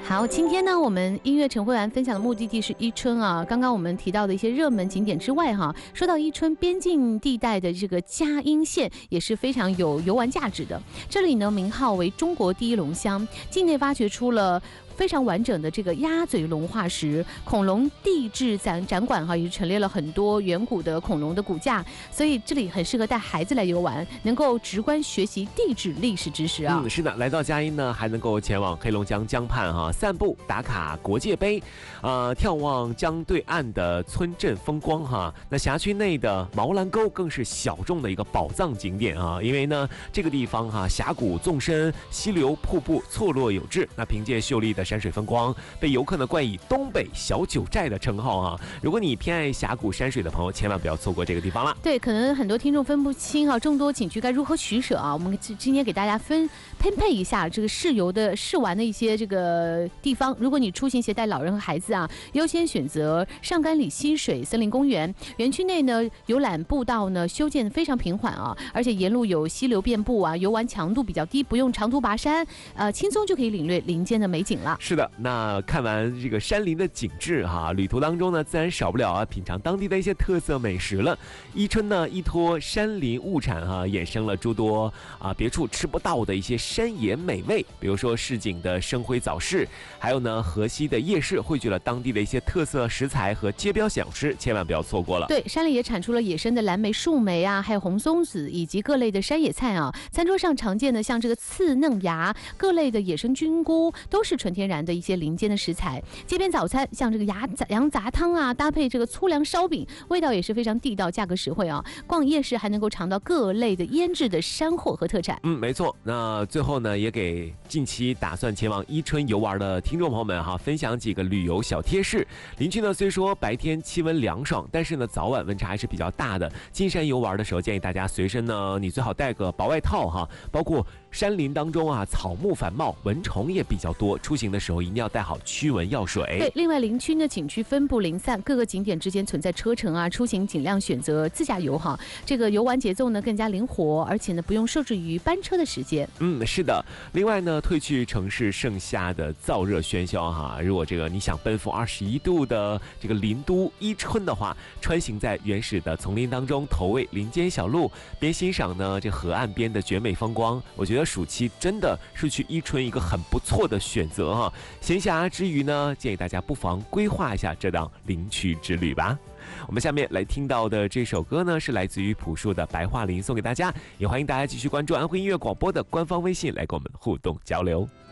好，今天呢，我们音乐晨会完分享的目的地是伊春啊。刚刚我们提到的一些热门景点之外，说到伊春边境地带的这个嘉阴县也是非常有游玩价值的。这里呢，名号为中国第一龙乡，境内挖掘出了非常完整的这个鸭嘴龙化石、恐龙地质展馆也是陈列了很多远古的恐龙的骨架，所以这里很适合带孩子来游玩，能够直观学习地质历史知识啊。 是的，来到嘉阴呢，还能够前往黑龙江江畔散步打卡国界碑，眺望江对岸的村镇风光那辖区内的毛兰沟更是小众的一个宝藏景点因为呢这个地方峡谷纵深，溪流瀑布错落有致，那凭借秀丽的山水风光，被游客呢冠以东北小九寨的称号如果你偏爱峡谷山水的朋友，千万不要错过这个地方了。 对，可能很多听众分不清众多景区该如何取舍我们今天给大家分配一下这个试玩的一些这个地方。如果你出行携带老人和孩子优先选择上甘岭溪水森林公园。园区内呢，游览步道呢修建非常平缓而且沿路有溪流遍布游玩强度比较低，不用长途跋山，轻松就可以领略林间的美景了。 是的，那看完这个山林的景致旅途当中呢，自然少不了品尝当地的一些特色美食了。伊春呢，依托山林物产衍生了诸多别处吃不到的一些山野美味，比如说市井的生辉早市，还有呢河西的夜市，汇聚了当地的一些特色食材和街标小吃，千万不要错过了。 对，山里也产出了野生的蓝莓、树莓还有红松子以及各类的山野菜餐桌上常见的像这个刺嫩芽、各类的野生菌菇，都是纯天然的一些林间的食材。街边早餐像这个羊杂汤搭配这个粗粮烧饼，味道也是非常地道，价格实惠逛夜市还能够尝到各类的腌制的山货和特产。 没错。那最后呢，也给近期打算前往伊春游玩的听众朋友们分享几个旅游小贴士。林区呢，虽说白天气温凉爽，但是呢早晚温差还是比较大的。进山游玩的时候，建议大家随身呢，你最好带个薄外套包括山林当中草木繁茂，蚊虫也比较多，出行的时候一定要带好驱蚊药水。 对，另外林区呢景区分布零散，各个景点之间存在车程出行尽量选择自驾游这个游玩节奏呢更加灵活，而且呢不用受制于班车的时间。 是的。另外呢，褪去城市盛夏的燥热喧嚣如果这个你想奔赴21度的这个林都伊春的话，穿行在原始的丛林当中，投喂林间小路，边欣赏呢这河岸边的绝美风光，我觉得暑期真的是去伊春一个很不错的选择闲暇之余呢，建议大家不妨规划一下这档林区之旅吧。我们下面来听到的这首歌呢，是来自于朴树的《白桦林》，送给大家，也欢迎大家继续关注安徽音乐广播的官方微信来跟我们互动交流。